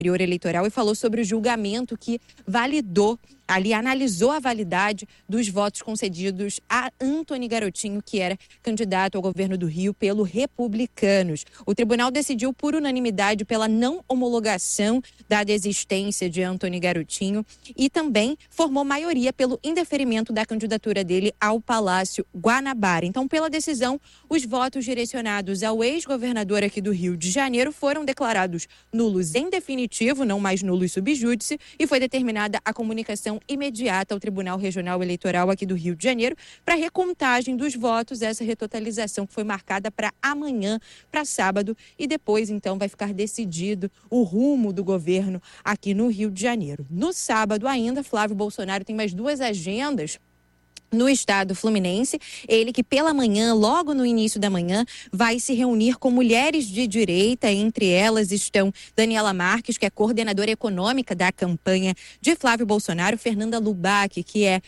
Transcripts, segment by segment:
Eleitoral e falou sobre o julgamento que analisou a validade dos votos concedidos a Antony Garotinho, que era candidato ao governo do Rio pelo Republicanos. O tribunal decidiu por unanimidade pela não homologação da desistência de Antony Garotinho e também formou maioria pelo indeferimento da candidatura dele ao Palácio Guanabara. Então, pela decisão, os votos direcionados ao ex-governador aqui do Rio de Janeiro foram declarados nulos em definitivo, não mais nulos sub júdice, e foi determinada a comunicação imediata ao Tribunal Regional Eleitoral aqui do Rio de Janeiro para recontagem dos votos, essa retotalização que foi marcada para amanhã, para sábado, e depois então vai ficar decidido o rumo do governo aqui no Rio de Janeiro. No sábado ainda, Flávio Bolsonaro tem mais 2 agendas no estado fluminense, ele que pela manhã, logo no início da manhã, vai se reunir com mulheres de direita, entre elas estão Daniela Marques, que é coordenadora econômica da campanha de Flávio Bolsonaro, Fernanda Lubac, que é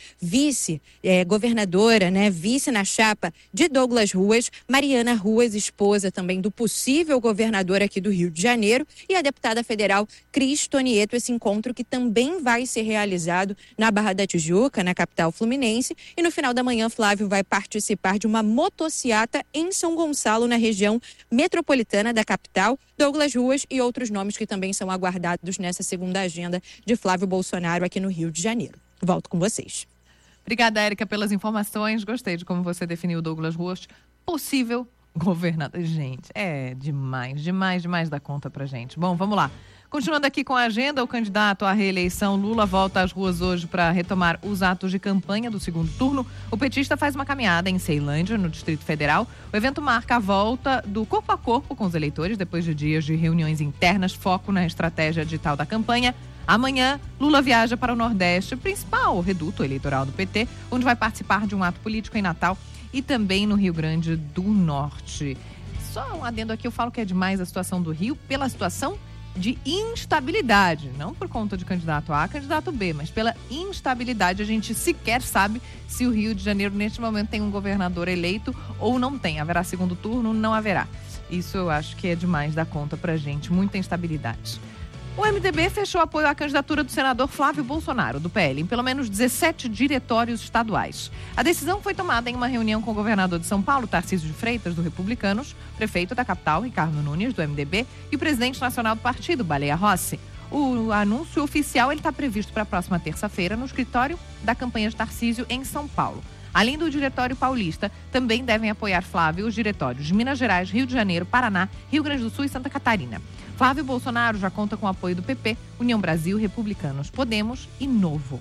vice-governadora, vice na chapa de Douglas Ruas, Mariana Ruas, esposa também do possível governador aqui do Rio de Janeiro, e a deputada federal Cris Tonieto, esse encontro que também vai ser realizado na Barra da Tijuca, na capital fluminense. E no final da manhã, Flávio vai participar de uma motociata em São Gonçalo, na região metropolitana da capital. Douglas Ruas e outros nomes que também são aguardados nessa segunda agenda de Flávio Bolsonaro aqui no Rio de Janeiro. Volto com vocês. Obrigada, Érica, pelas informações. Gostei de como você definiu Douglas Ruas, possível governador. Gente, é demais da conta pra gente. Bom, vamos lá. Continuando aqui com a agenda, o candidato à reeleição Lula volta às ruas hoje para retomar os atos de campanha do segundo turno. O petista faz uma caminhada em Ceilândia, no Distrito Federal. O evento marca a volta do corpo a corpo com os eleitores, depois de dias de reuniões internas, foco na estratégia digital da campanha. Amanhã, Lula viaja para o Nordeste, principal reduto eleitoral do PT, onde vai participar de um ato político em Natal e também no Rio Grande do Norte. Só um adendo aqui, eu falo que é demais a situação do Rio pela situação de instabilidade, não por conta de candidato A, candidato B, mas pela instabilidade. A gente sequer sabe se o Rio de Janeiro neste momento tem um governador eleito ou não tem. Haverá segundo turno? Não haverá. Isso eu acho que é demais da conta pra gente, muita instabilidade. O MDB fechou apoio à candidatura do senador Flávio Bolsonaro, do PL, em pelo menos 17 diretórios estaduais. A decisão foi tomada em uma reunião com o governador de São Paulo, Tarcísio de Freitas, do Republicanos, prefeito da capital, Ricardo Nunes, do MDB, e o presidente nacional do partido, Baleia Rossi. O anúncio oficial está previsto para a próxima terça-feira no escritório da campanha de Tarcísio, em São Paulo. Além do diretório paulista, também devem apoiar Flávio os diretórios de Minas Gerais, Rio de Janeiro, Paraná, Rio Grande do Sul e Santa Catarina. Flávio Bolsonaro já conta com o apoio do PP, União Brasil, Republicanos, Podemos e Novo.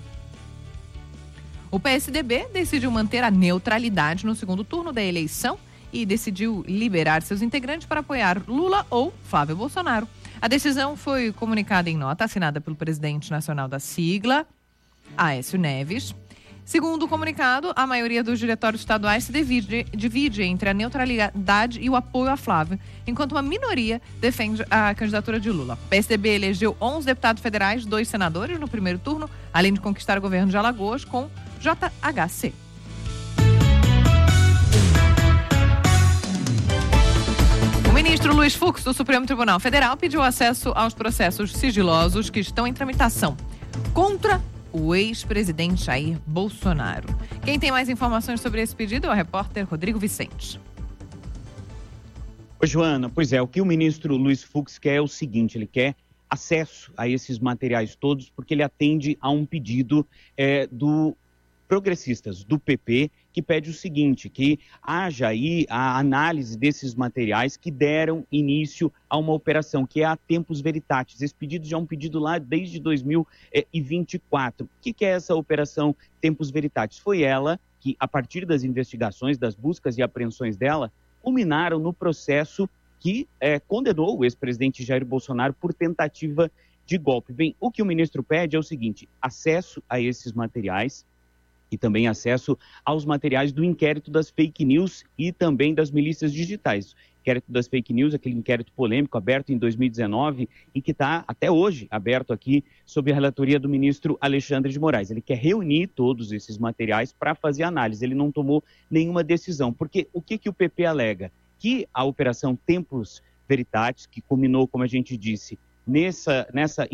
O PSDB decidiu manter a neutralidade no segundo turno da eleição e decidiu liberar seus integrantes para apoiar Lula ou Flávio Bolsonaro. A decisão foi comunicada em nota assinada pelo presidente nacional da sigla, Aécio Neves. Segundo o comunicado, a maioria dos diretórios estaduais se divide entre a neutralidade e o apoio a Flávio, enquanto uma minoria defende a candidatura de Lula. O PSDB elegeu 11 deputados federais, 2 senadores no primeiro turno, além de conquistar o governo de Alagoas com JHC. O ministro Luiz Fux, do Supremo Tribunal Federal, pediu acesso aos processos sigilosos que estão em tramitação contra o ex-presidente Jair Bolsonaro. Quem tem mais informações sobre esse pedido é o repórter Rodrigo Vicente. Oi, Joana, pois é, o que o ministro Luiz Fux quer é o seguinte, ele quer acesso a esses materiais todos, porque ele atende a um pedido do progressistas do PP, que pede o seguinte, que haja aí a análise desses materiais que deram início a uma operação, que é a Tempus Veritatis. Esse pedido já é um pedido lá desde 2024. O que é essa operação Tempus Veritatis? Foi ela que, a partir das investigações, das buscas e apreensões dela, culminaram no processo que condenou o ex-presidente Jair Bolsonaro por tentativa de golpe. Bem, o que o ministro pede é o seguinte, acesso a esses materiais, e também acesso aos materiais do inquérito das fake news e também das milícias digitais. O inquérito das fake news, aquele inquérito polêmico aberto em 2019 e que está até hoje aberto aqui sob a relatoria do ministro Alexandre de Moraes. Ele quer reunir todos esses materiais para fazer análise. Ele não tomou nenhuma decisão, porque o que o PP alega? Que a operação Tempus Veritatis, que culminou, como a gente disse, nessa